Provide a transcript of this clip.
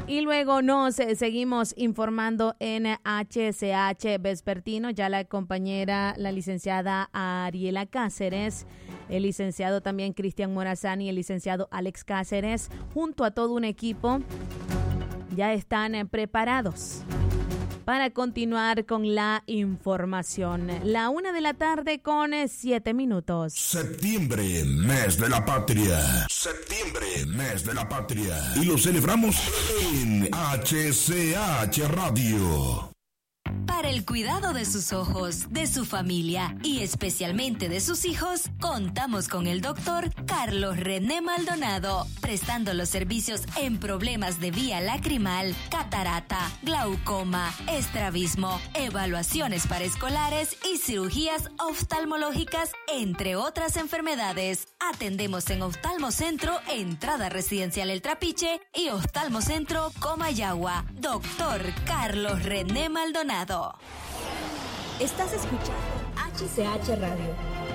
Y luego nos seguimos informando en HCH Vespertino. Ya la compañera, la licenciada Ariela Cáceres, el licenciado también Cristian Morazán y el licenciado Alex Cáceres, junto a todo un equipo, ya están preparados para continuar con la información. 1:00 con 7 minutos. Septiembre, mes de la patria. Septiembre, mes de la patria. Y lo celebramos en HCH Radio. Para el cuidado de sus ojos, de su familia y especialmente de sus hijos, contamos con el doctor Carlos René Maldonado, prestando los servicios en problemas de vía lacrimal, catarata, glaucoma, estrabismo, evaluaciones para escolares y cirugías oftalmológicas, entre otras enfermedades. Atendemos en Oftalmocentro, Entrada Residencial El Trapiche y Oftalmocentro Comayagua. Doctor Carlos René Maldonado. Estás escuchando HCH Radio.